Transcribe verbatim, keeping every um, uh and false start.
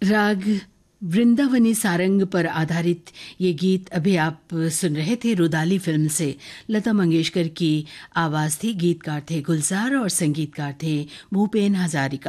राग वृंदावनी सारंग पर आधारित ये गीत अभी आप सुन रहे थे रुदाली फिल्म से। लता मंगेशकर की आवाज़ थी, गीतकार थे गुलजार और संगीतकार थे भूपेन हजारिका।